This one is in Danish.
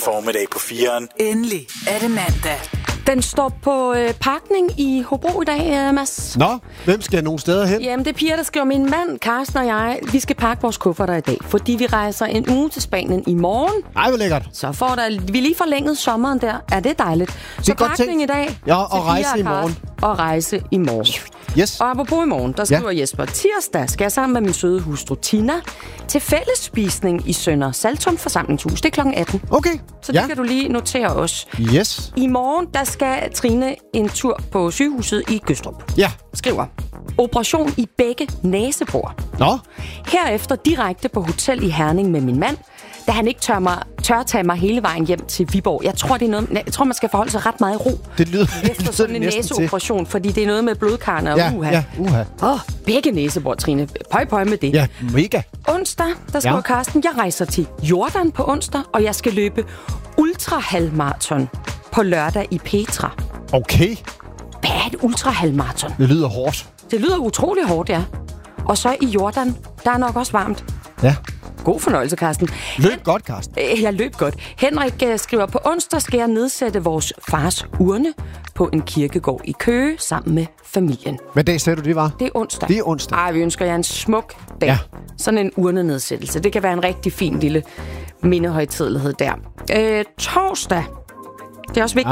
formiddag på 4'eren. Endelig er det mandag. Den står på pakning i Hobro i dag, Mads. Nå, hvem skal nogle steder hen? Jamen, det er Pia, der skriver, min mand, Carsten og jeg, vi skal pakke vores kufferter i dag, fordi vi rejser en uge til Spanien i morgen. Ej, hvor lækkert. Så får vi lige forlænget sommeren der. Er det dejligt? Så pakning i dag. Ja, og rejse i morgen. Og rejse i morgen. Yes. Og apropos i morgen, der skriver Jesper, tirsdag skal jeg sammen med min søde hustru Tina til fællesspisning i Sønder Saltum forsamlingshus. Det er kl. 18. Okay. Så det kan du lige notere os. Yes. I morgen, der skal Trine en tur på sygehuset i Gødstrup. Ja. Skriver, operation i begge næsebor. Nå. Herefter direkte på hotel i Herning med min mand, da han ikke tør tage mig hele vejen hjem til Viborg. Jeg tror, man skal forholde sig ret meget i ro. Det lyder efter sådan en næseoperation, fordi det er noget med blodkarne og uha. Ja, uha. Begge næsebor, Trine. Pøj med det. Ja, mega. Onsdag, der skriver Carsten, jeg rejser til Jordan på onsdag, og jeg skal løbe ultrahalmarathon på lørdag i Petra. Okay. Hvad er et ultrahalmarathon? Det lyder hårdt. Det lyder utrolig hårdt, ja. Og så i Jordan, der er nok også varmt. Ja. God fornøjelse, Carsten. Løb godt, Carsten. Jeg løb godt. Henrik skriver, på onsdag skal jeg nedsætte vores fars urne på en kirkegård i Køge sammen med familien. Hvad dag sagde du, det var? Det er onsdag. Det er onsdag. Ej, vi ønsker jer en smuk dag. Ja. Sådan en urnenedsættelse. Det kan være en rigtig fin lille mindehøjtidelighed der. Torsdag. Det er også vigtigt.